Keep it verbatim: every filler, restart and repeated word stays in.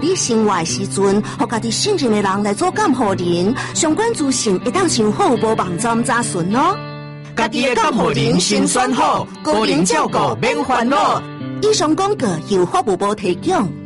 你生活时阵，和家己信任的人来做监护人，相关资讯一旦上好无网站查询哦。 家己的监护人先选好，个人照顾免烦恼。 以上广告由法务部提供。